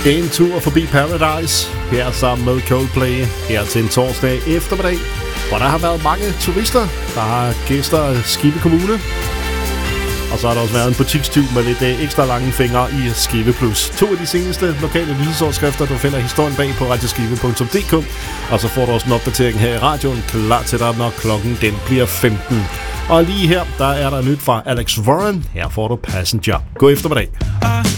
En tur forbi Paradise, her sammen med Coldplay, her til en torsdag eftermiddag, hvor der har været mange turister, der har gæster af Skive Kommune. Og så har der også været en butikstyv med lidt ekstra lange fingre i Skive Plus. 2 af de seneste lokale nyhedsoverskrifter, du finder historien bag på radioskive.dk. Og så får du også en opdatering her i radioen, klar til dig, når klokken den bliver 15. Og lige her, der er der nyt fra Alex Warren. Her får du Passenger. God eftermiddag.